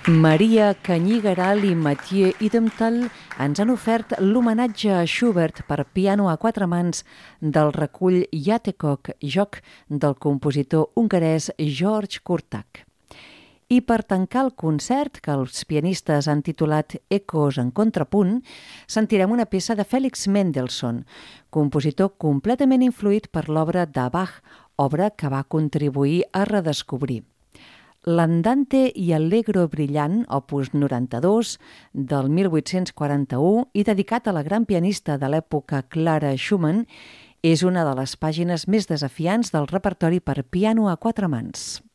Maria Canyigaral i Mathieu Idemtal ens han ofert l'homenatge a Schubert per piano a quatre mans del recull Játékok, joc del compositor hongarès George Kurtak. I per tancar el concert, que els pianistes han titulat Ecos en contrapunt, sentirem una peça de Félix Mendelssohn, compositor completament influït per l'obra de Bach, obra que va contribuir a redescobrir. L'Andante i Allegro brillant, opus 92, del 1841 i dedicat a la gran pianista de l'època Clara Schumann, és una de les pàgines més desafiants del repertori per piano a quatre mans.